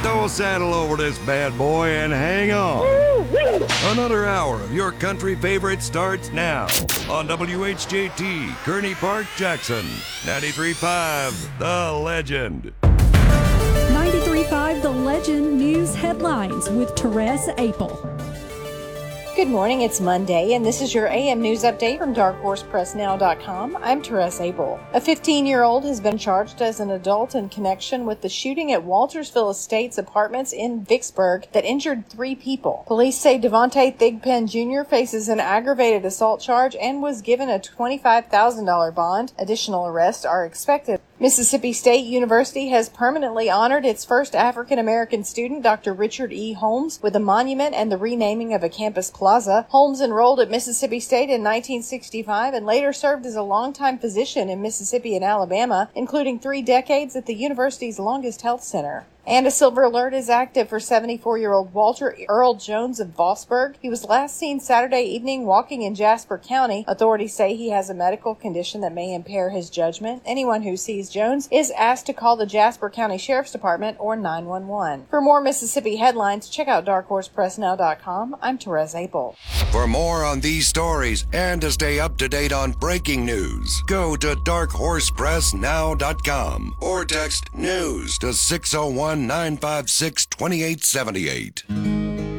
Throw a saddle over this bad boy and hang on. Another hour of your country favorite starts now on WHJT, Kearney Park, Jackson. 93.5, The Legend. 93.5 The Legend News Headlines with Therese Apel. Good morning, it's Monday, and this is your AM News Update from DarkHorsePressNow.com. I'm Therese Abel. A 15-year-old has been charged as an adult in connection with the shooting at Waltersville Estates apartments in Vicksburg that injured 3 people. Police say Devontae Thigpen Jr. faces an aggravated assault charge and was given a $25,000 bond. Additional arrests are expected. Mississippi State University has permanently honored its first African-American student, Dr. Richard E. Holmes, with a monument and the renaming of a campus plaza. Holmes enrolled at Mississippi State in 1965 and later served as a longtime physician in Mississippi and Alabama, including 3 decades at the university's longest health center. And a silver alert is active for 74-year-old Walter Earl Jones of Vossburg. He was last seen Saturday evening walking in Jasper County. Authorities say he has a medical condition that may impair his judgment. Anyone who sees Jones is asked to call the Jasper County Sheriff's Department or 911. For more Mississippi headlines, check out DarkHorsePressNow.com. I'm Therese Apel. For more on these stories and to stay up to date on breaking news, go to DarkHorsePressNow.com or text NEWS to 601-956-2878.